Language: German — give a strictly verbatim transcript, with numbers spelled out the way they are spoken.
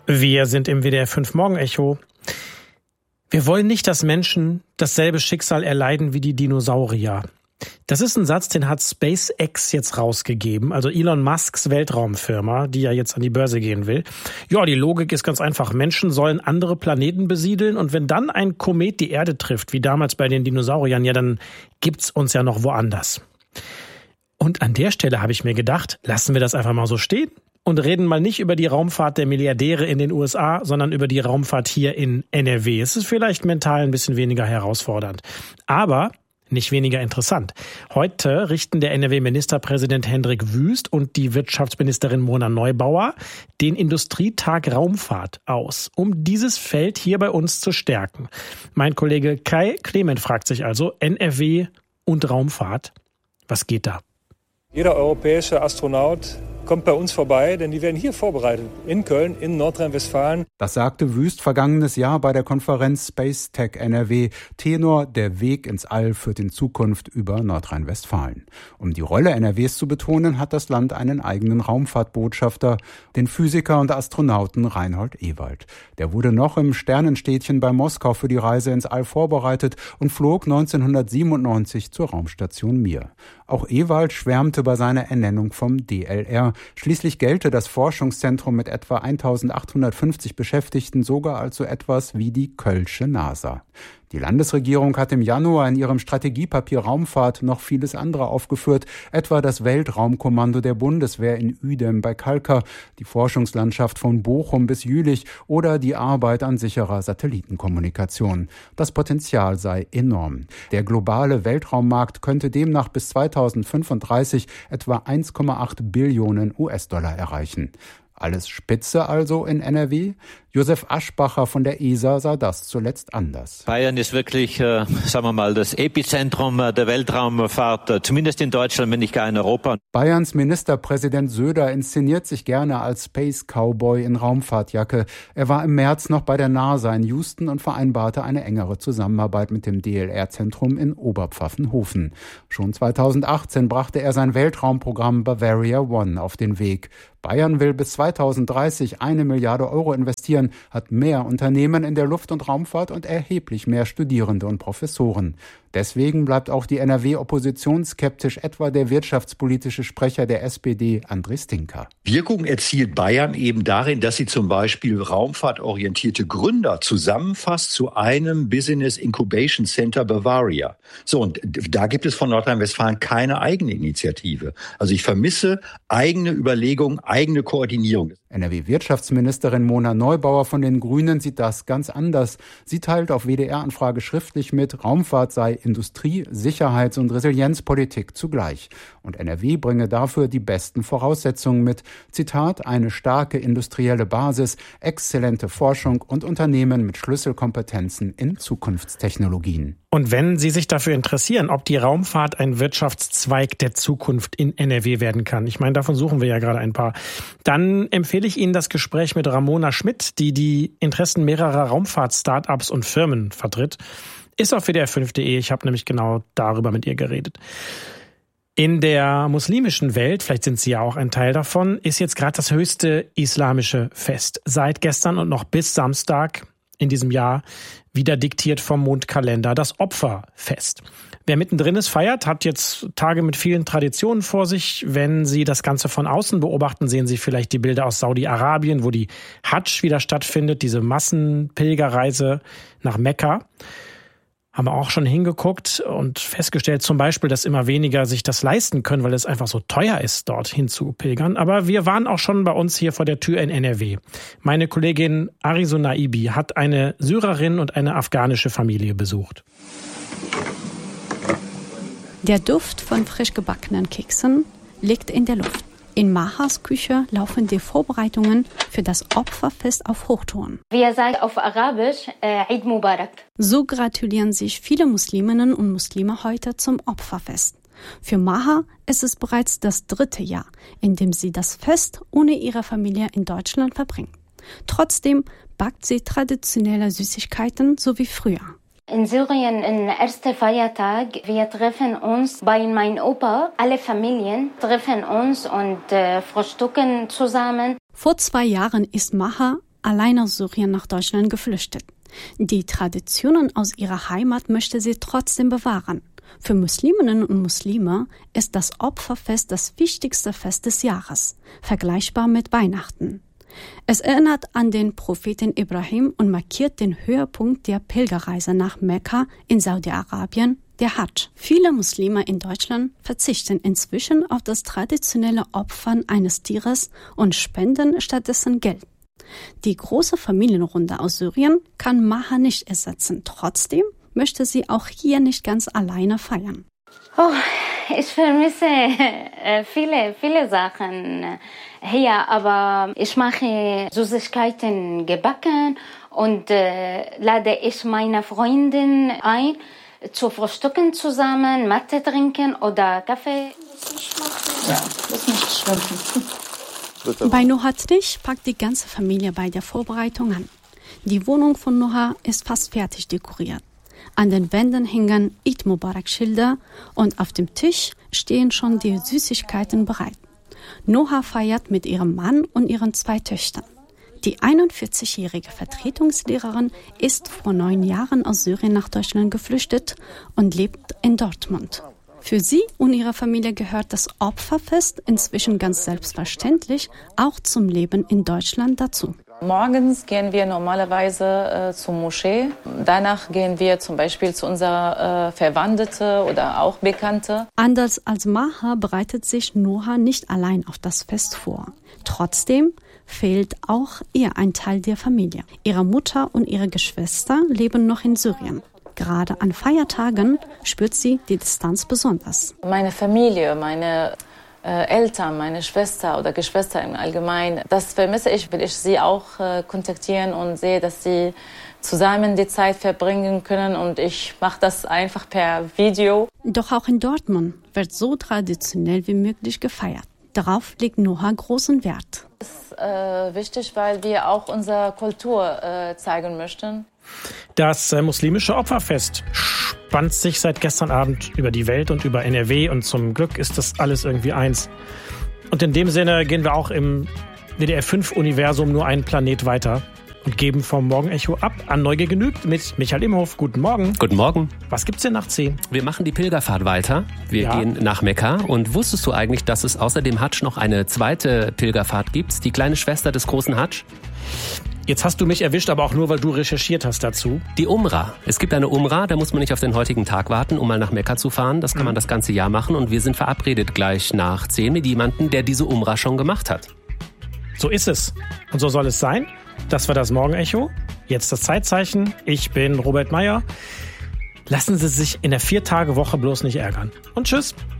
Wir sind im W D R fünf Morgenecho. Wir wollen nicht, dass Menschen dasselbe Schicksal erleiden wie die Dinosaurier. Das ist ein Satz, den hat SpaceX jetzt rausgegeben, also Elon Musks Weltraumfirma, die ja jetzt an die Börse gehen will. Ja, die Logik ist ganz einfach. Menschen sollen andere Planeten besiedeln und wenn dann ein Komet die Erde trifft, wie damals bei den Dinosauriern, ja, dann gibt's uns ja noch woanders. Und an der Stelle habe ich mir gedacht, lassen wir das einfach mal so stehen und reden mal nicht über die Raumfahrt der Milliardäre in den U S A, sondern über die Raumfahrt hier in N R W. Es ist vielleicht mental ein bisschen weniger herausfordernd, aber nicht weniger interessant. Heute richten der N R W-Ministerpräsident Hendrik Wüst und die Wirtschaftsministerin Mona Neubauer den Industrietag Raumfahrt aus, um dieses Feld hier bei uns zu stärken. Mein Kollege Kai Clement fragt sich also, N R W und Raumfahrt, was geht da? Jeder europäische Astronaut kommt bei uns vorbei, denn die werden hier vorbereitet, in Köln, in Nordrhein-Westfalen. Das sagte Wüst vergangenes Jahr bei der Konferenz Space Tech N R W. Tenor: Der Weg ins All führt in Zukunft über Nordrhein-Westfalen. Um die Rolle N R Ws zu betonen, hat das Land einen eigenen Raumfahrtbotschafter, den Physiker und Astronauten Reinhold Ewald. Der wurde noch im Sternenstädtchen bei Moskau für die Reise ins All vorbereitet und flog neunzehnhundertsiebenundneunzig zur Raumstation Mir. Auch Ewald schwärmte bei seiner Ernennung vom D L R. Schließlich gelte das Forschungszentrum mit etwa eintausendachthundertfünfzig Beschäftigten sogar als so etwas wie die Kölsche NASA. Die Landesregierung hat im Januar in ihrem Strategiepapier Raumfahrt noch vieles andere aufgeführt, etwa das Weltraumkommando der Bundeswehr in Uedem bei Kalkar, die Forschungslandschaft von Bochum bis Jülich oder die Arbeit an sicherer Satellitenkommunikation. Das Potenzial sei enorm. Der globale Weltraummarkt könnte demnach bis zweitausendfünfunddreißig etwa eins Komma acht Billionen U S-Dollar erreichen. Alles Spitze also in N R W? Josef Aschbacher von der E S A sah das zuletzt anders. Bayern ist wirklich, äh, sagen wir mal, das Epizentrum äh, der Weltraumfahrt, äh, zumindest in Deutschland, wenn nicht gar in Europa. Bayerns Ministerpräsident Söder inszeniert sich gerne als Space Cowboy in Raumfahrtjacke. Er war im März noch bei der NASA in Houston und vereinbarte eine engere Zusammenarbeit mit dem D L R-Zentrum in Oberpfaffenhofen. Schon zweitausendachtzehn brachte er sein Weltraumprogramm Bavaria One auf den Weg. Bayern will bis zweitausenddreißig eine Milliarde Euro investieren, hat mehr Unternehmen in der Luft- und Raumfahrt und erheblich mehr Studierende und Professoren. Deswegen bleibt auch die N R W-Opposition skeptisch, etwa der wirtschaftspolitische Sprecher der S P D, André Stinka. Wirkung erzielt Bayern eben darin, dass sie zum Beispiel raumfahrtorientierte Gründer zusammenfasst zu einem Business Incubation Center Bavaria. So, und da gibt es von Nordrhein-Westfalen keine eigene Initiative. Also ich vermisse eigene Überlegungen, eigene Koordinierung. N R W-Wirtschaftsministerin Mona Neubauer von den Grünen sieht das ganz anders. Sie teilt auf W D R-Anfrage schriftlich mit, Raumfahrt sei Industrie-, Sicherheits- und Resilienzpolitik zugleich. Und N R W bringe dafür die besten Voraussetzungen mit. Zitat: eine starke industrielle Basis, exzellente Forschung und Unternehmen mit Schlüsselkompetenzen in Zukunftstechnologien. Und wenn Sie sich dafür interessieren, ob die Raumfahrt ein Wirtschaftszweig der Zukunft in N R W werden kann, ich meine, davon suchen wir ja gerade ein paar, dann empfehle ich Ihnen das Gespräch mit Ramona Schmidt, die die Interessen mehrerer Raumfahrt-Startups und Firmen vertritt. Ist auf W D R fünf punkt de, ich habe nämlich genau darüber mit ihr geredet. In der muslimischen Welt, vielleicht sind Sie ja auch ein Teil davon, ist jetzt gerade das höchste islamische Fest. Seit gestern und noch bis Samstag in diesem Jahr wieder diktiert vom Mondkalender, das Opferfest. Wer mittendrin ist, feiert, hat jetzt Tage mit vielen Traditionen vor sich. Wenn Sie das Ganze von außen beobachten, sehen Sie vielleicht die Bilder aus Saudi-Arabien, wo die Hadsch wieder stattfindet, diese Massenpilgerreise nach Mekka. Haben wir auch schon hingeguckt und festgestellt zum Beispiel, dass immer weniger sich das leisten können, weil es einfach so teuer ist, dorthin zu pilgern. Aber wir waren auch schon bei uns hier vor der Tür in N R W. Meine Kollegin Arizo Naibi hat eine Syrerin und eine afghanische Familie besucht. Der Duft von frisch gebackenen Keksen liegt in der Luft. In Mahas Küche laufen die Vorbereitungen für das Opferfest auf Hochtouren. Wir sagen auf Arabisch äh, Eid Mubarak. So gratulieren sich viele Musliminnen und Muslime heute zum Opferfest. Für Maha ist es bereits das dritte Jahr, in dem sie das Fest ohne ihre Familie in Deutschland verbringt. Trotzdem backt sie traditionelle Süßigkeiten, so wie früher. In Syrien, im ersten Feiertag, wir treffen uns bei meinem Opa. Alle Familien treffen uns und äh, frühstücken zusammen. Vor zwei Jahren ist Maha allein aus Syrien nach Deutschland geflüchtet. Die Traditionen aus ihrer Heimat möchte sie trotzdem bewahren. Für Musliminnen und Muslime ist das Opferfest das wichtigste Fest des Jahres, vergleichbar mit Weihnachten. Es erinnert an den Propheten Ibrahim und markiert den Höhepunkt der Pilgerreise nach Mekka in Saudi-Arabien, der Hadsch. Viele Muslime in Deutschland verzichten inzwischen auf das traditionelle Opfern eines Tieres und spenden stattdessen Geld. Die große Familienrunde aus Syrien kann Maha nicht ersetzen. Trotzdem möchte sie auch hier nicht ganz alleine feiern. Oh, ich vermisse äh, viele, viele Sachen hier, aber ich mache Süßigkeiten gebacken und äh, lade ich meine Freundin ein, zu frühstücken zusammen, Mathe trinken oder Kaffee. Ja, das ist nicht schlimm. Bei Noha Trich packt die ganze Familie bei der Vorbereitung an. Die Wohnung von Noha ist fast fertig dekoriert. An den Wänden hängen Eid Mubarak-Schilder und auf dem Tisch stehen schon die Süßigkeiten bereit. Noha feiert mit ihrem Mann und ihren zwei Töchtern. Die einundvierzigjährige Vertretungslehrerin ist vor neun Jahren aus Syrien nach Deutschland geflüchtet und lebt in Dortmund. Für sie und ihre Familie gehört das Opferfest inzwischen ganz selbstverständlich auch zum Leben in Deutschland dazu. Morgens gehen wir normalerweise äh, zur Moschee. Danach gehen wir zum Beispiel zu unserer äh, Verwandte oder auch Bekannte. Anders als Maha bereitet sich Noha nicht allein auf das Fest vor. Trotzdem fehlt auch ihr ein Teil der Familie. Ihre Mutter und ihre Geschwister leben noch in Syrien. Gerade an Feiertagen spürt sie die Distanz besonders. Meine Familie, meine äh, Eltern, meine Schwester oder Geschwister im Allgemeinen, das vermisse ich. Will ich sie auch äh, kontaktieren und sehe, dass sie zusammen die Zeit verbringen können und ich mache das einfach per Video. Doch auch in Dortmund wird so traditionell wie möglich gefeiert. Darauf legt Noha großen Wert. Das ist äh, wichtig, weil wir auch unsere Kultur äh, zeigen möchten. Das äh, muslimische Opferfest spannt sich seit gestern Abend über die Welt und über N R W und zum Glück ist das alles irgendwie eins. Und in dem Sinne gehen wir auch im W D R fünf Universum nur einen Planet weiter und geben vom Morgenecho ab an Neugier genügt mit Michael Imhoff. Guten Morgen. Guten Morgen. Was gibt's denn nach zehn? Wir machen die Pilgerfahrt weiter. Wir ja. gehen nach Mekka. Und wusstest du eigentlich, dass es außer dem Hadsch noch eine zweite Pilgerfahrt gibt? Die kleine Schwester des großen Hadsch? Jetzt hast du mich erwischt, aber auch nur, weil du recherchiert hast dazu. Die Umrah. Es gibt eine Umrah, da muss man nicht auf den heutigen Tag warten, um mal nach Mekka zu fahren. Das kann man das ganze Jahr machen. Und wir sind verabredet gleich nach zehn mit jemandem, der diese Umrah schon gemacht hat. So ist es. Und so soll es sein. Das war das Morgenecho. Jetzt das Zeitzeichen. Ich bin Robert Meyer. Lassen Sie sich in der Vier-Tage-Woche bloß nicht ärgern. Und tschüss.